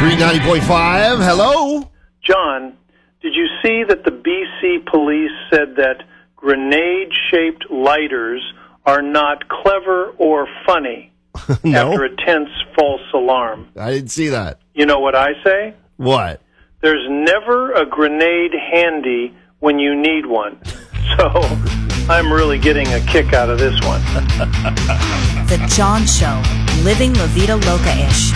Street 90.5. Hello? John, did you see that the BC police said that grenade-shaped lighters are not clever or funny No, after a tense false alarm? I didn't see that. You know what I say? What? There's never a grenade handy when you need one. So I'm really getting a kick out of this one. The John Show, living La Vida Loca-ish.